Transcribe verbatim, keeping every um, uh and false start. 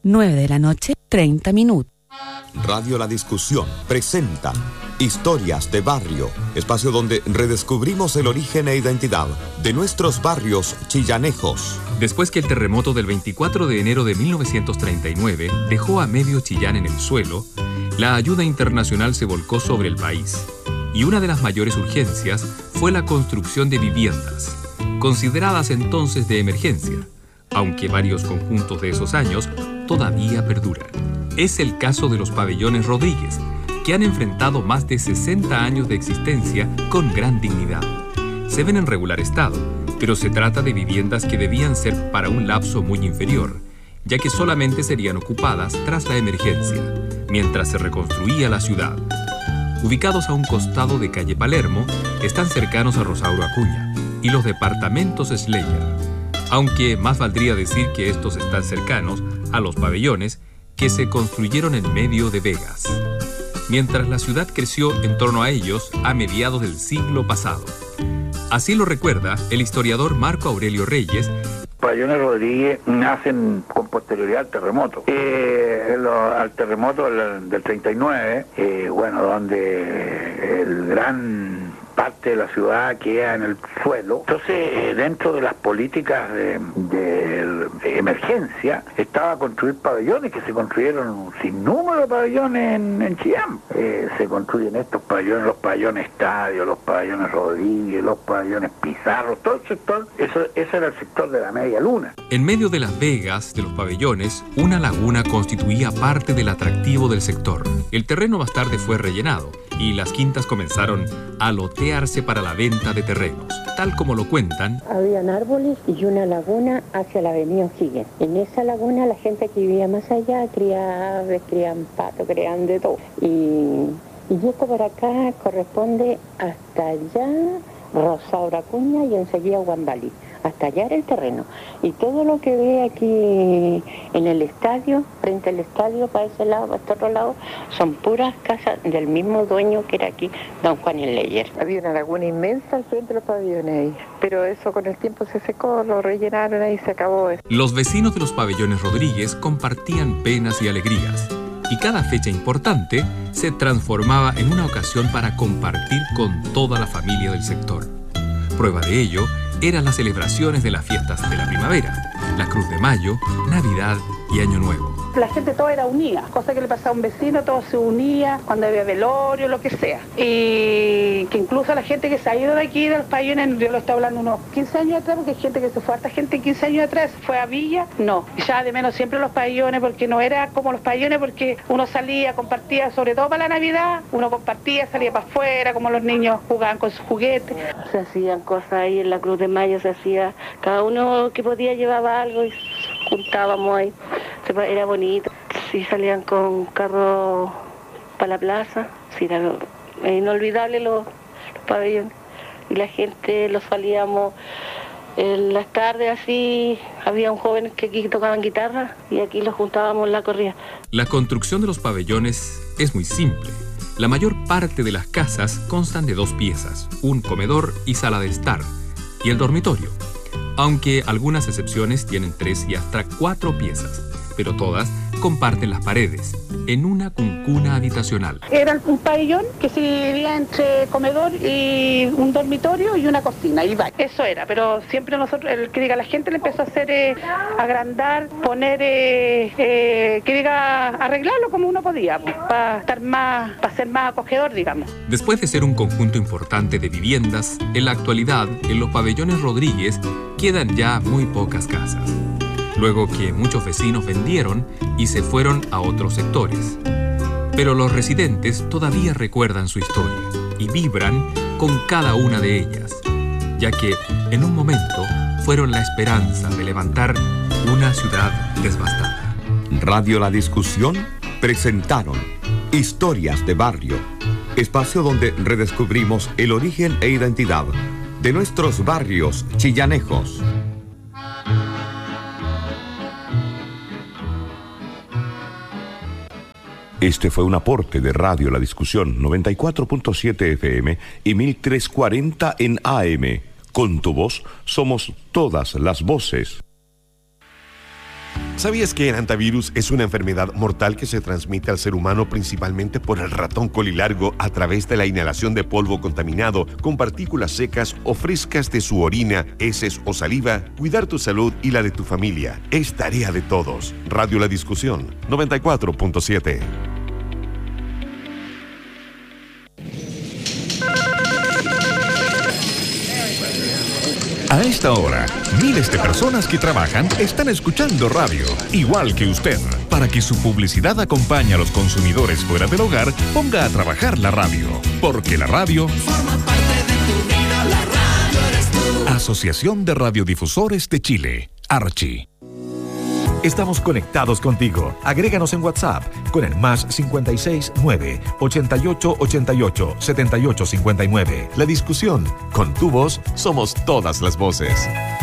nueve de la noche, treinta minutos. Radio La Discusión presenta Historias de Barrio, espacio donde redescubrimos el origen e identidad de nuestros barrios chillanejos. Después que el terremoto del veinticuatro de enero de mil novecientos treinta y nueve dejó a medio Chillán en el suelo, la ayuda internacional se volcó sobre el país. Y una de las mayores urgencias fue la construcción de viviendas, consideradas entonces de emergencia, aunque varios conjuntos de esos años todavía perduran. Es el caso de los pabellones Rodríguez, que han enfrentado más de sesenta años de existencia con gran dignidad. Se ven en regular estado, pero se trata de viviendas que debían ser para un lapso muy inferior, ya que solamente serían ocupadas tras la emergencia, mientras se reconstruía la ciudad. Ubicados a un costado de calle Palermo, están cercanos a Rosauro Acuña y los departamentos Schleyer, aunque más valdría decir que estos están cercanos a los pabellones que se construyeron en medio de vegas, mientras la ciudad creció en torno a ellos a mediados del siglo pasado. Así lo recuerda el historiador Marco Aurelio Reyes. Pabellones Rodríguez nacen con posterioridad al terremoto. Eh, lo, al terremoto del, del treinta y nueve, eh, bueno, donde el gran parte de la ciudad queda en el suelo. Entonces, eh, dentro de las políticas de, de, de emergencia, estaba construir pabellones, que se construyeron un sinnúmero de pabellones en, en Chillán. Eh, se construyen estos pabellones, los pabellones Estadio, los pabellones Rodríguez, los pabellones Pizarro, todo el sector, eso, ese era el sector de la media luna. En medio de las vegas de los pabellones, una laguna constituía parte del atractivo del sector. El terreno más tarde fue rellenado y las quintas comenzaron a lotearse para la venta de terrenos, tal como lo cuentan. Habían árboles y una laguna hacia la avenida O'Higgins. En esa laguna la gente que vivía más allá criaba aves, criaban patos, criaban de todo. Y, y esto por acá corresponde hasta allá, Rosauro Acuña y enseguida Guambalí. Hasta allá era el terreno. Y todo lo que ve aquí en el estadio, frente al estadio, para ese lado, para este otro lado, son puras casas del mismo dueño que era aquí, don Juan Schleyer. Había una laguna inmensa al frente de los pabellones ahí, pero eso con el tiempo se secó, lo rellenaron ahí y se acabó eso. Los vecinos de los pabellones Rodríguez compartían penas y alegrías, y cada fecha importante se transformaba en una ocasión para compartir con toda la familia del sector. Prueba de ello eran las celebraciones de las fiestas de la primavera, la Cruz de Mayo, Navidad y Año Nuevo. La gente toda era unida, cosa que le pasaba a un vecino, todo se unía, cuando había velorio, lo que sea. Y que incluso la gente que se ha ido de aquí, de los pabellones, yo lo estoy hablando unos quince años atrás, porque hay gente que se fue, harta gente quince años atrás, fue a Villa, no. Ya de menos siempre los pabellones, porque no era como los pabellones, porque uno salía, compartía, sobre todo para la Navidad, uno compartía, salía para afuera, como los niños jugaban con sus juguetes. Se hacían cosas ahí en la Cruz de Mayo, se hacía, cada uno que podía llevaba algo y juntábamos ahí. Era bonito, sí, salían con carros para la plaza, sí, era inolvidable los, los pabellones. Y la gente los salíamos en las tardes así, había un joven que aquí tocaban guitarra y aquí los juntábamos en la corrida. La construcción de los pabellones es muy simple. La mayor parte de las casas constan de dos piezas, un comedor y sala de estar, y el dormitorio, aunque algunas excepciones tienen tres y hasta cuatro piezas, pero todas comparten las paredes, en una cuncuna habitacional. Era un pabellón que se dividía entre comedor y un dormitorio y una cocina, y baño. Eso era, pero siempre nosotros, el que diga, la gente le empezó a hacer, eh, agrandar, poner, eh, eh, que diga, arreglarlo como uno podía, pues, para estar más, para ser más acogedor, digamos. Después de ser un conjunto importante de viviendas, en la actualidad, en los pabellones Rodríguez, quedan ya muy pocas casas. Luego que muchos vecinos vendieron y se fueron a otros sectores. Pero los residentes todavía recuerdan su historia y vibran con cada una de ellas, ya que en un momento fueron la esperanza de levantar una ciudad devastada. Radio La Discusión presentaron Historias de Barrio, espacio donde redescubrimos el origen e identidad de nuestros barrios chillanejos. Este fue un aporte de Radio La Discusión noventa y cuatro punto siete F M y mil trescientos cuarenta en A M. Con tu voz somos todas las voces. ¿Sabías que el hantavirus es una enfermedad mortal que se transmite al ser humano principalmente por el ratón colilargo a través de la inhalación de polvo contaminado con partículas secas o frescas de su orina, heces o saliva? Cuidar tu salud y la de tu familia es tarea de todos. Radio La Discusión, noventa y cuatro punto siete. A esta hora, miles de personas que trabajan están escuchando radio, igual que usted. Para que su publicidad acompañe a los consumidores fuera del hogar, ponga a trabajar la radio. Porque la radio forma parte de tu vida, la radio eres tú. Asociación de Radiodifusores de Chile, Archi. Estamos conectados contigo. Agréganos en WhatsApp con el más cincuenta y seis nueve, ochenta y ocho ochenta y ocho, setenta y ocho cincuenta y nueve. La Discusión. Con tu voz somos todas las voces.